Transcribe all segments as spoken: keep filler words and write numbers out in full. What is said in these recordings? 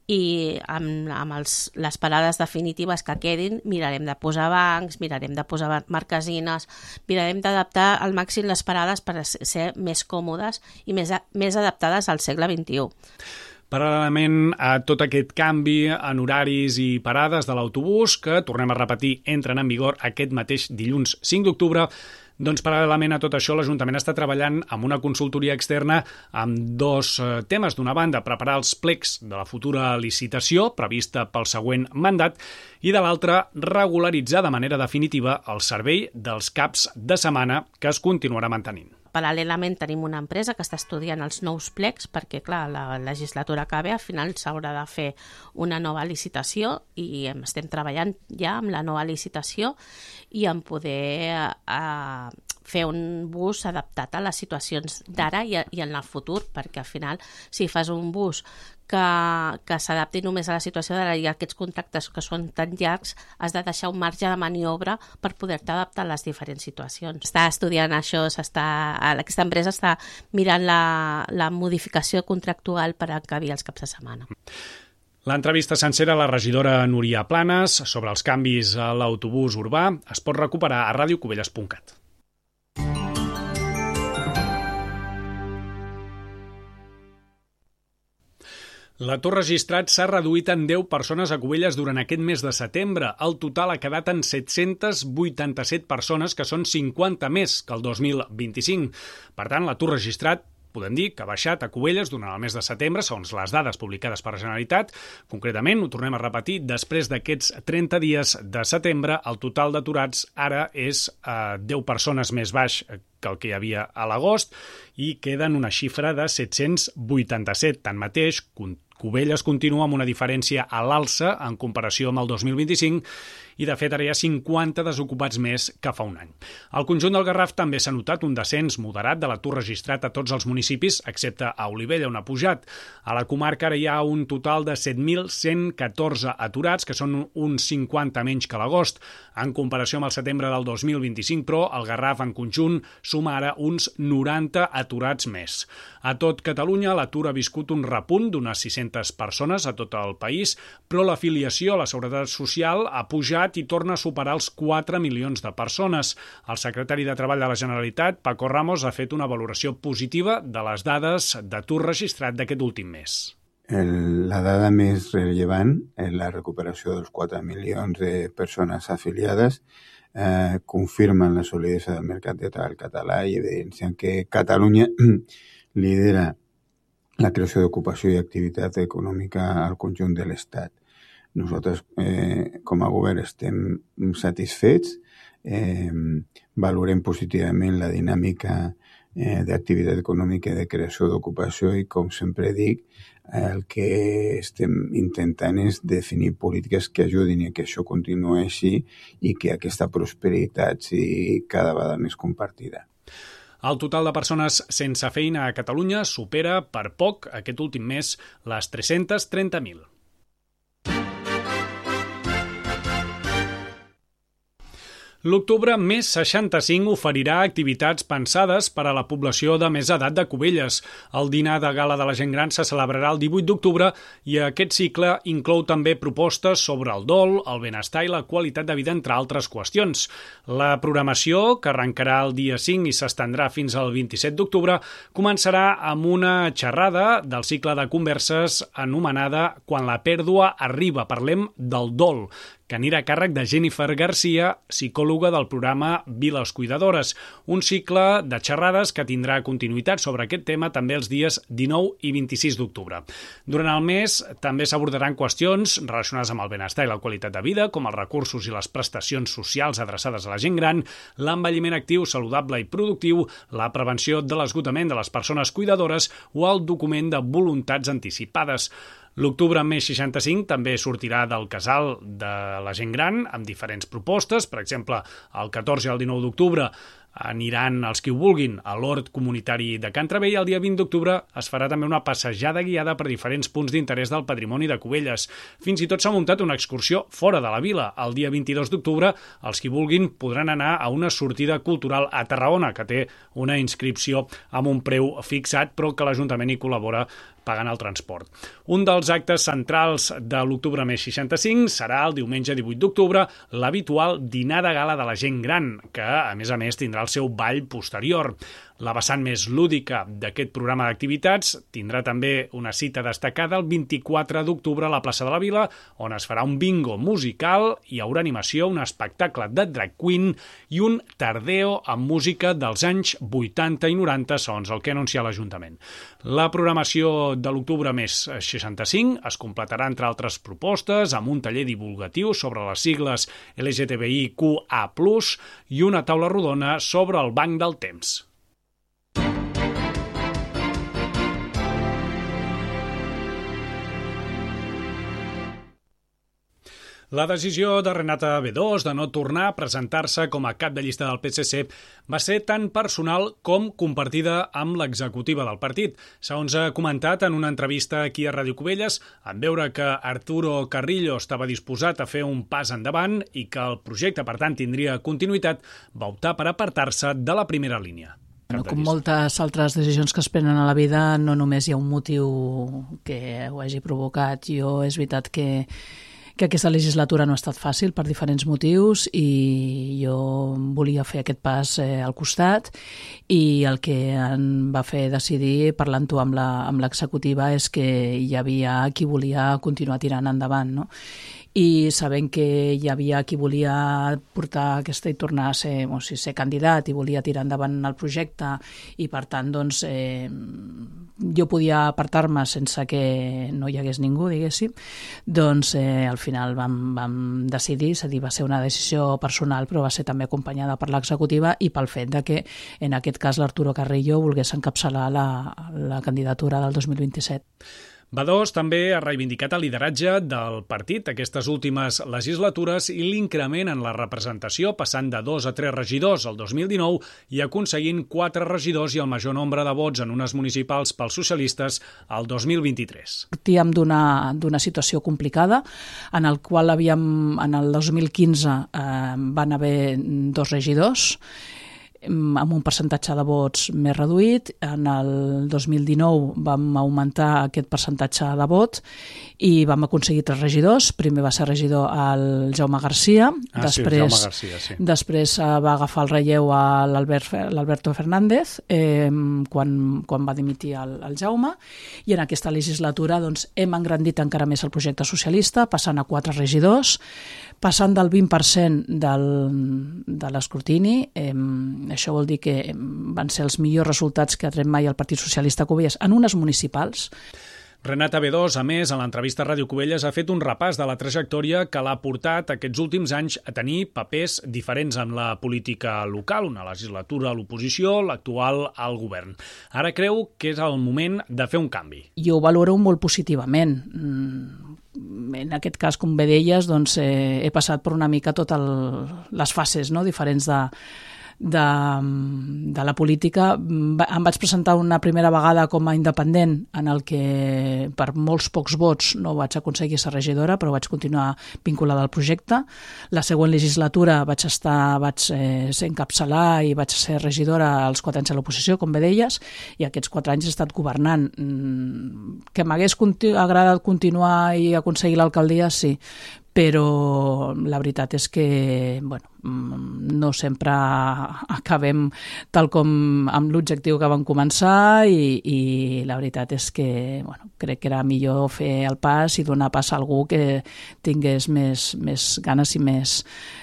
i amb, amb els, les parades definitives que quedin mirarem de posar bancs, mirarem de posar marquesines, mirarem d'adaptar al màxim les parades per ser més còmodes i més, més adaptades al segle vint-i-u. Paral·lelament a tot aquest canvi en horaris i parades de l'autobús, que, tornem a repetir, entren en vigor aquest mateix dilluns cinc d'octubre, doncs paral·lelament a tot això l'Ajuntament està treballant amb una consultoria externa amb dos temes. D'una banda, preparar els plecs de la futura licitació prevista pel següent mandat i de l'altra, regularitzar de manera definitiva el servei dels caps de setmana que es continuarà mantenint. Paral·lelament tenim una empresa que està estudiant els nous plecs perquè, clar, la legislatura que ve, al final s'haurà de fer una nova licitació i estem treballant ja amb la nova licitació i en poder eh, fer un bus adaptat a les situacions d'ara i, i en el futur, perquè al final, si fas un bus que, que s'adapti només a la situació d'ara i aquests contractes que són tan llargs, has de deixar un marge de maniobra per poder-te adaptar a les diferents situacions. Està estudiant això, s'està, aquesta empresa està mirant la, la modificació contractual per encabir els caps de setmana. L'entrevista sencera a la regidora Núria Planes sobre els canvis a l'autobús urbà es pot recuperar a radio cubelles punt cat. L'atur registrat s'ha reduït en deu persones a Cubelles durant aquest mes de setembre. El total ha quedat en set-cents vuitanta-set persones, que són cinquanta més que el dos mil vint-i-cinc. Per tant, l'atur registrat podem dir que ha baixat a Cubelles durant el mes de setembre, segons les dades publicades per la Generalitat. Concretament, ho tornem a repetir, després d'aquests trenta dies de setembre, el total d'aturats ara és eh, deu persones més baix que el que hi havia a l'agost i queden una xifra de set-cents vuitanta-set. Tanmateix, Cubelles continua amb una diferència a l'alça en comparació amb el dos mil vint-i-cinc i, de fet, ara hi ha cinquanta desocupats més que fa un any. Al conjunt del Garraf també s'ha notat un descens moderat de l'atur registrat a tots els municipis, excepte a Olivella, on ha pujat. A la comarca ara hi ha un total de set mil cent catorze aturats, que són uns cinquanta menys que l'agost. En comparació amb el setembre del dos mil vint-i-cinc, però, el Garraf en conjunt suma ara uns noranta aturats més. A tot Catalunya, l'atur ha viscut un repunt d'unes sis-centes persones a tot el país, però l'afiliació a la Seguretat Social ha pujat i torna a superar els quatre milions de persones. El secretari de Treball de la Generalitat, Paco Ramos, ha fet una valoració positiva de les dades d'atur registrat d'aquest últim mes. El, la dada més rellevant és la recuperació dels quatre milions de persones afiliades, eh, confirmen la solidesa del mercat de treball català i evidencien que Catalunya lidera la creació d'ocupació i activitat econòmica al conjunt de l'Estat. Nosaltres, eh, com a govern, estem satisfets, eh, valorem positivament la dinàmica eh, d'activitat econòmica i de creació d'ocupació i, com sempre dic, el que estem intentant és definir polítiques que ajudin a que això continuï així i que aquesta prosperitat sigui cada vegada més compartida. El total de persones sense feina a Catalunya supera per poc aquest últim mes les tres-cents trenta mil. L'octubre més seixanta-cinc oferirà activitats pensades per a la població de més edat de Cubelles. El dinar de gala de la gent gran se celebrarà el divuit d'octubre i aquest cicle inclou també propostes sobre el dol, el benestar i la qualitat de vida, entre altres qüestions. La programació, que arrencarà el dia cinc i s'estendrà fins al vint-i-set d'octubre, començarà amb una xerrada del cicle de converses anomenada Quan la pèrdua arriba, parlem del dol, que anirà a càrrec de Jennifer Garcia, psicòloga del programa Viles Cuidadores, un cicle de xerrades que tindrà continuïtat sobre aquest tema també els dies dinou i vint-i-sis d'octubre. Durant el mes també s'abordaran qüestions relacionades amb el benestar i la qualitat de vida, com els recursos i les prestacions socials adreçades a la gent gran, l'envelliment actiu, saludable i productiu, la prevenció de l'esgotament de les persones cuidadores o el document de voluntats anticipades. L'octubre més seixanta-cinc també sortirà del casal de la gent gran amb diferents propostes. Per exemple, el catorze i el dinou d'octubre aniran els qui ho vulguin a l'hort comunitari de Can Travell i el dia vint d'octubre es farà també una passejada guiada per diferents punts d'interès del patrimoni de Cubelles. Fins i tot s'ha muntat una excursió fora de la vila. El dia vint-i-dos d'octubre els qui vulguin podran anar a una sortida cultural a Tarragona, que té una inscripció amb un preu fixat, però que l'Ajuntament hi col·labora pagant el transport. Un dels actes centrals de l'Octubre més seixanta-cinc serà el diumenge divuit d'octubre l'habitual dinar de gala de la gent gran, que a més a més tindrà el seu ball posterior. La vessant més lúdica d'aquest programa d'activitats tindrà també una cita destacada el vint-i-quatre d'octubre a la plaça de la Vila, on es farà un bingo musical, hi haurà animació, un espectacle de drag queen i un tardeo amb música dels anys vuitanta i noranta, segons el que ha anunciat l'Ajuntament. La programació de l'Octubre més seixanta-cinc es completarà, entre altres propostes, amb un taller divulgatiu sobre les sigles L G T B I Q A plus, i una taula rodona sobre el banc del temps. La decisió de Renata Bedós de no tornar a presentar-se com a cap de llista del P S C va ser tan personal com compartida amb l'executiva del partit. Segons ha comentat en una entrevista aquí a Ràdio Cubelles, en veure que Arturo Carrillo estava disposat a fer un pas endavant i que el projecte, per tant, tindria continuïtat, va optar per apartar-se de la primera línia. Bueno, com moltes altres decisions que es prenen a la vida, no només hi ha un motiu que ho hagi provocat. Jo, és veritat que que aquesta legislatura no ha estat fàcil per diferents motius i jo volia fer aquest pas eh, al costat, i el que em va fer decidir, parlant-ho amb la, amb l'executiva, és que hi havia qui volia continuar tirant endavant, no? I sabent que hi havia qui volia portar aquesta i tornar a ser, o sigui, ser candidat i volia tirar endavant el projecte, i per tant doncs, eh, jo podia apartar-me sense que no hi hagués ningú, diguéssim, doncs eh, al final vam, vam decidir, és a dir, va ser una decisió personal, però va ser també acompanyada per l'executiva i pel fet de que en aquest cas l'Arturo Carrillo volgués encapçalar la, la candidatura del dos mil vint-i-set. Bedós també ha reivindicat el lideratge del partit aquestes últimes legislatures i l'increment en la representació, passant de dos a tres regidors el dos mil dinou i aconseguint quatre regidors i el major nombre de vots en unes municipals pels socialistes el dos mil vint-i-tres. Partíem d'una d'una situació complicada, en el qual havíem, en el dos mil quinze eh, van haver dos regidors, amb un percentatge de vots més reduït. En el dos mil dinou vam augmentar aquest percentatge de vot i vam aconseguir tres regidors. Primer va ser regidor el Jaume Garcia, ah, després, sí, Jaume Garcia, sí. després va agafar el relleu a l'Alberto Fernández eh, quan, quan va dimitir el, el Jaume, i en aquesta legislatura doncs, hem engrandit encara més el projecte socialista, passant a quatre regidors, passant del vint per cent del, de l'escrutini. Eh, això vol dir que van ser els millors resultats que ha tret mai el Partit Socialista Cubelles en unes municipals. Renata Bedós, a més, en l'entrevista a Ràdio Cubelles, ha fet un repàs de la trajectòria que l'ha portat aquests últims anys a tenir papers diferents en la política local, una legislatura a l'oposició, l'actual al govern. Ara creu que és el moment de fer un canvi. Jo ho valoro molt positivament. En aquest cas, com bé deies, doncs, eh, he passat per una mica totes les fases, no?, diferents de, de, de la política. Em vaig presentar una primera vegada com a independent, en el que per molts pocs vots no vaig aconseguir ser regidora, però vaig continuar vinculada al projecte. La següent legislatura vaig estar, vaig eh, ser encapçalar i vaig ser regidora als quatre anys a l'oposició, com bé deies, i aquests quatre anys he estat governant. Que m'hagués continu- agradat continuar i aconseguir l'alcaldia, sí, però la veritat és que bueno, no sempre acabem tal com amb l'objectiu que vam començar, i, i la veritat és que bueno, crec que era millor fer el pas i donar pas a algú que tingués més, més ganes i més,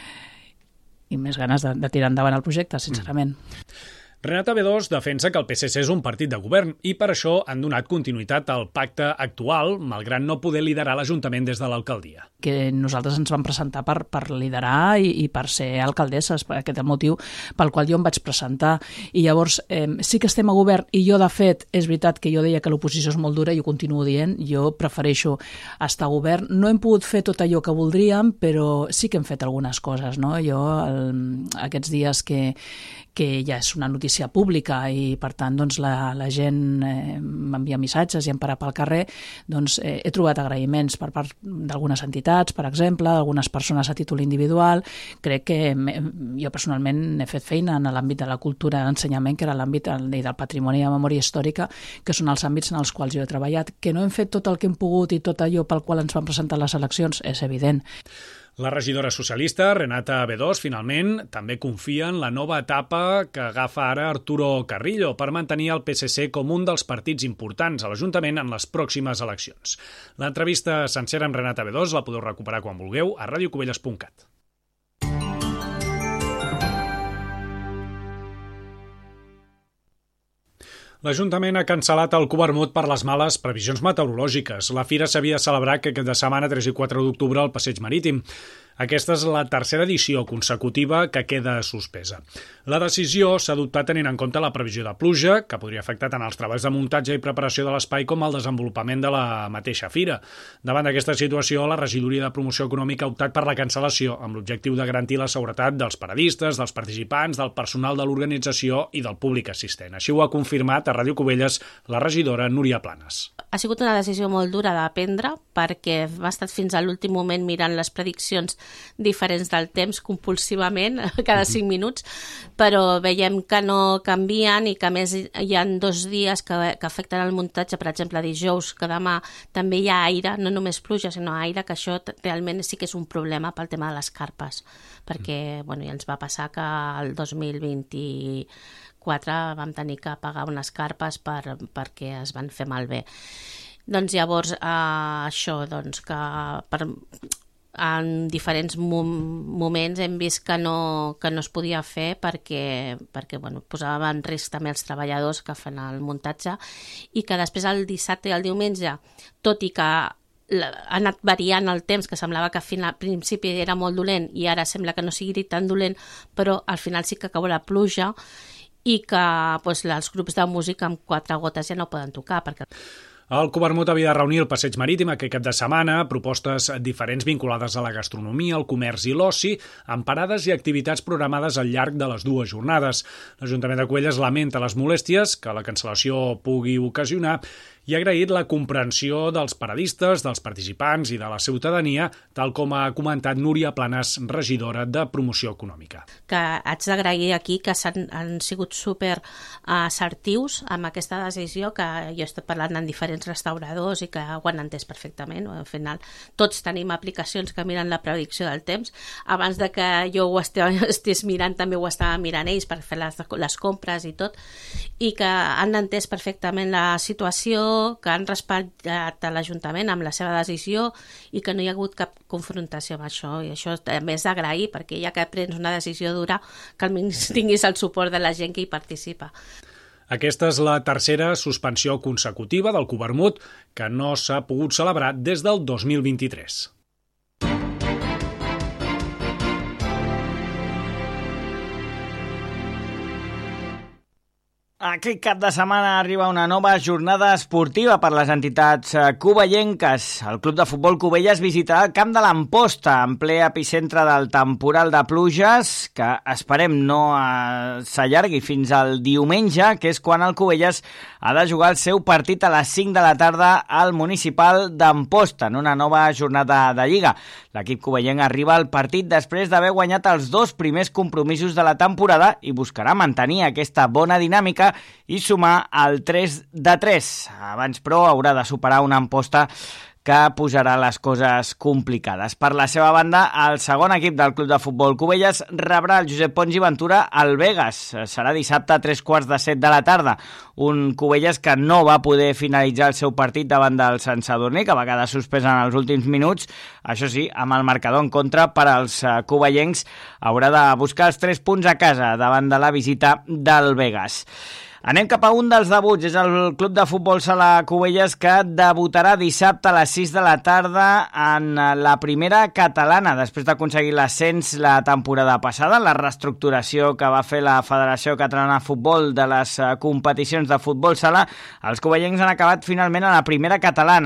i més ganes de, de tirar endavant el projecte, sincerament. Mm. Renata Bedós defensa que el P S C és un partit de govern i per això han donat continuïtat al pacte actual, malgrat no poder liderar l'Ajuntament des de l'alcaldia. Que nosaltres ens vam presentar per, per liderar i, i per ser alcaldesses, per aquest motiu pel qual jo em vaig presentar. I llavors eh, sí que estem a govern, i jo de fet és veritat que jo deia que l'oposició és molt dura i ho continuo dient, jo prefereixo estar a govern. No hem pogut fer tot allò que voldríem, però sí que hem fet algunes coses, no? Jo el, aquests dies que, que ja és una notícia notícia pública i per tant doncs, la, la gent eh, m'envia missatges i em para pel carrer, doncs eh, he trobat agraïments per part d'algunes entitats, per exemple, d'algunes persones a títol individual. Crec que jo personalment he fet feina en l'àmbit de la cultura i l'ensenyament, que era l'àmbit del patrimoni i la memòria històrica, que són els àmbits en els quals jo he treballat. Que no hem fet tot el que hem pogut i tot allò pel qual ens van presentar les eleccions és evident. La regidora socialista, Renata Bedós, finalment, també confia en la nova etapa que agafa ara Arturo Carrillo per mantenir el P S C com un dels partits importants a l'Ajuntament en les pròximes eleccions. L'entrevista sencera amb Renata Bedós la podeu recuperar quan vulgueu a radio cubelles punt cat. L'Ajuntament ha cancel·lat el Covermut per les males previsions meteorològiques. La fira s'havia celebrat aquest cap de setmana tres i quatre d'octubre al Passeig Marítim. Aquesta és la tercera edició consecutiva que queda suspesa. La decisió s'ha adoptat tenint en compte la previsió de pluja, que podria afectar tant els treballs de muntatge i preparació de l'espai com el desenvolupament de la mateixa fira. Davant d'aquesta situació, la Regidoria de Promoció Econòmica ha optat per la cancel·lació, amb l'objectiu de garantir la seguretat dels paradistes, dels participants, del personal de l'organització i del públic assistent. Així ho ha confirmat a Ràdio Cubelles la regidora Núria Planes. Ha sigut una decisió molt dura de prendre perquè ha estat fins a l'últim moment mirant les prediccions diferents del temps compulsivament cada cinc minuts, però veiem que no canvien i que a més hi ha dos dies que, que afecten el muntatge, per exemple dijous, que demà també hi ha aire, no només pluja sinó aire, que això realment sí que és un problema pel tema de les carpes, perquè bueno, ja ens va passar que el dos mil vint-i-quatre vam tenir que pagar unes carpes per, perquè es van fer malbé. Doncs llavors eh, això, doncs que per en diferents mom- moments hem vist que no, que no es podia fer perquè, perquè bueno, posava en risc també els treballadors que fan el muntatge i que després el dissabte i el diumenge, tot i que ha anat variant el temps, que semblava que al principi era molt dolent i ara sembla que no sigui tan dolent, però al final sí que cau la pluja i que doncs, els grups de música amb quatre gotes ja no poden tocar perquè... El Covermut havia de reunir el Passeig Marítim aquest cap de setmana, propostes diferents vinculades a la gastronomia, el comerç i l'oci, amb parades i activitats programades al llarg de les dues jornades. L'Ajuntament de Cubelles lamenta les molèsties que la cancel·lació pugui ocasionar i ha agraït la comprensió dels paradistes, dels participants i de la ciutadania, tal com ha comentat Núria Planes, regidora de Promoció Econòmica. Que haig d'agrair aquí que s'han, han sigut super assertius amb aquesta decisió, que jo he estat parlant amb diferents restauradors i que ho han entès perfectament. Al final tots tenim aplicacions que miren la predicció del temps. Abans de que jo ho estés mirant, també ho estava mirant ells per fer les, les compres i tot, i que han entès perfectament la situació, que han respectat a l'Ajuntament amb la seva decisió i que no hi ha hagut cap confrontació amb això, i això també és d'agrair, perquè ja que prens una decisió dura, que almenys tinguis el suport de la gent que hi participa. Aquesta és la tercera suspensió consecutiva del Covermut que no s'ha pogut celebrar des del dos mil vint-i-tres. Aquest cap de setmana arriba una nova jornada esportiva per les entitats covellenques. El Club de Futbol Cubelles visitarà el camp de l'Amposta en ple epicentre del temporal de pluges, que esperem no s'allargui fins al diumenge, que és quan el Cubelles ha de jugar el seu partit a les cinc de la tarda al municipal d'Amposta, en una nova jornada de Lliga. L'equip covellenc arriba al partit després d'haver guanyat els dos primers compromisos de la temporada i buscarà mantenir aquesta bona dinàmica i sumar el tres de tres. Abans, però, haurà de superar una Amposta que posarà les coses complicades. Per la seva banda, el segon equip del Club de Futbol Cubelles rebrà el Josep Pons i Ventura al Vegas. Serà dissabte a tres quarts de set de la tarda. Un Cubelles que no va poder finalitzar el seu partit davant del Sant Sadurní, que va quedar suspès en els últims minuts. Això sí, amb el marcador en contra per als covellencs, haurà de buscar els tres punts a casa davant de la visita del Vegas. Anem cap a un dels debuts, és el Club de Futbol Sala Cubelles, que debutarà dissabte a les sis de la tarda en la primera catalana, després d'aconseguir l'ascens la temporada passada, la reestructuració que va fer la Federació Catalana de Futbol de les competicions de futbol sala. Els covellencs han acabat finalment a la primera catalana.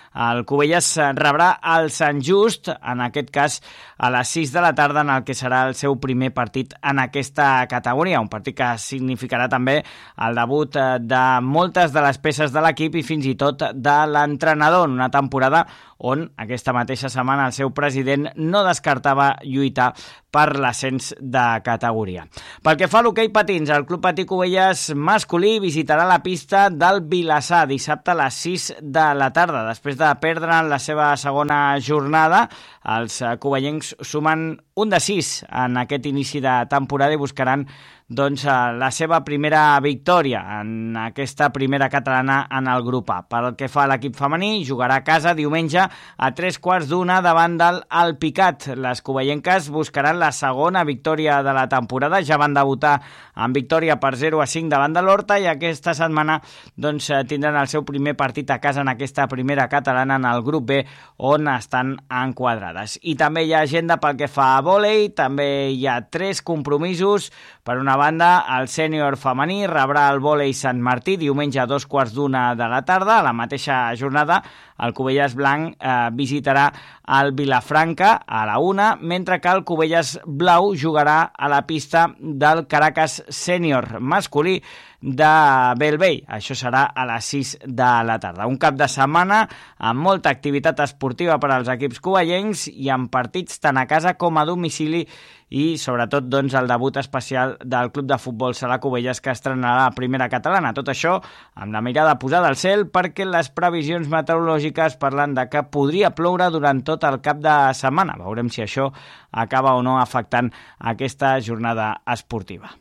El Cubelles rebrà el Sant Just, en aquest cas a les sis de la tarda, en el que serà el seu primer partit en aquesta categoria, un partit que significarà també el debut de moltes de les peces de l'equip i fins i tot de l'entrenador, en una temporada on aquesta mateixa setmana el seu president no descartava lluitar per l'ascens de categoria. Pel que fa a l'hoquei patins, el Club Patí Cubelles masculí visitarà la pista del Vilassar dissabte a les sis de la tarda. Després de perdre en la seva segona jornada, els cuballencs sumen un de sis en aquest inici de temporada i buscaran doncs, la seva primera victòria en aquesta primera catalana en el grup A. Pel que fa a l'equip femení, jugarà a casa diumenge a tres quarts d'una davant del Alpicat. Les cuballenques buscaran la segona victòria de la temporada. Ja van debutar amb victòria per zero a cinc davant de l'Horta i aquesta setmana doncs, tindran el seu primer partit a casa en aquesta primera catalana en el grup B, on estan enquadrades. I també hi ha agenda pel que fa a vòlei, també hi ha tres compromisos. Per una banda, el sènior femení rebrà el vòlei Sant Martí diumenge a dos quarts d'una de la tarda. A la mateixa jornada, el Cubelles Blanc eh, visitarà el Vilafranca a la una, mentre que el Cubelles Blau jugarà a la pista del Caracas Sènior masculí de Bellvei. Això serà a les sis de la tarda. Un cap de setmana amb molta activitat esportiva per als equips cuballencs i amb partits tant a casa com a domicili i sobretot doncs, el debut especial del Club de Futbol Sala Cubelles que estrenarà la primera catalana. Tot això amb la mirada posada al cel perquè les previsions meteorològiques parlen de que podria ploure durant tot el cap de setmana. Veurem si això acaba o no afectant aquesta jornada esportiva.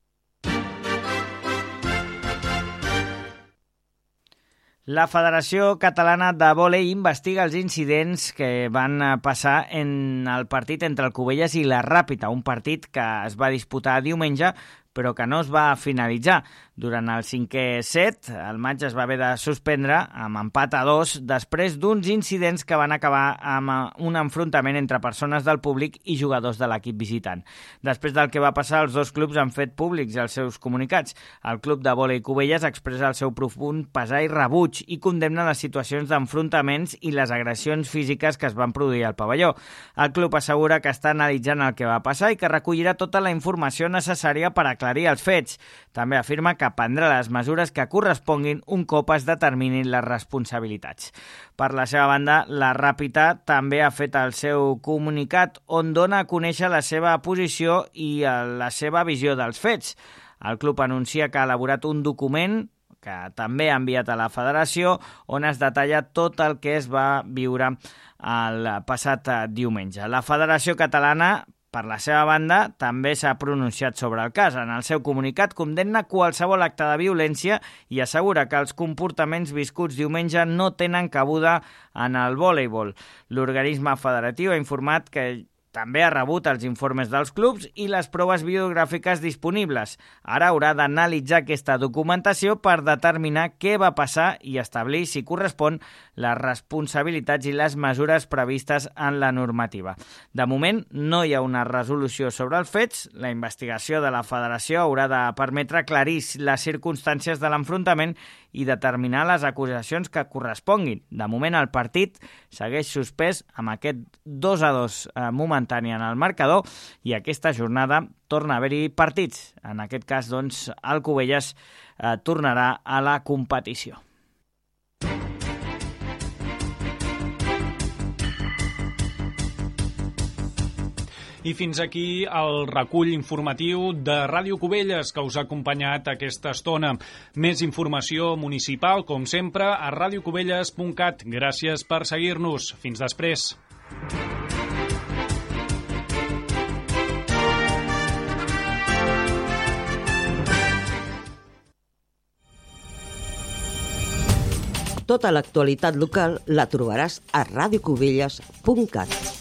La Federació Catalana de Vòlei investiga els incidents que van passar en el partit entre el Cubelles i la Ràpita, un partit que es va disputar diumenge però que no es va finalitzar. Durant el cinquè set, el matx es va haver de suspendre amb empat a dos després d'uns incidents que van acabar amb un enfrontament entre persones del públic i jugadors de l'equip visitant. Després del que va passar, els dos clubs han fet públics els seus comunicats. El Club de Vòlei Cubelles expressa el seu profund pesar i rebuig i condemna les situacions d'enfrontaments i les agressions físiques que es van produir al pavelló. El club assegura que està analitzant el que va passar i que recollirà tota la informació necessària per aclarir els fets. També afirma que prendrà les mesures que corresponguin un cop es determinin les responsabilitats. Per la seva banda, la Ràpita també ha fet el seu comunicat on dona a conèixer la seva posició i la seva visió dels fets. El club anuncia que ha elaborat un document que també ha enviat a la federació on es detalla tot el que es va viure el passat diumenge. La Federació Catalana, per la seva banda, també s'ha pronunciat sobre el cas. En el seu comunicat condemna qualsevol acte de violència i assegura que els comportaments viscuts diumenge no tenen cabuda en el voleibol. L'organisme federatiu ha informat que també ha rebut els informes dels clubs i les proves biogràfiques disponibles. Ara haurà d'analitzar aquesta documentació per determinar què va passar i establir si correspon les responsabilitats i les mesures previstes en la normativa. De moment, no hi ha una resolució sobre els fets. La investigació de la federació haurà de permetre aclarir les circumstàncies de l'enfrontament i determinar les acusacions que corresponguin. De moment, el partit segueix suspès amb aquest dos a dos momentani en el marcador i aquesta jornada torna a haver-hi partits. En aquest cas, doncs, el Cubelles eh, tornarà a la competició. I fins aquí el recull informatiu de Ràdio Cubelles que us ha acompanyat aquesta estona. Més informació municipal, com sempre, a radiocubelles punt cat. Gràcies per seguir-nos. Fins després. Tota l'actualitat local la trobaràs a radiocubelles punt cat.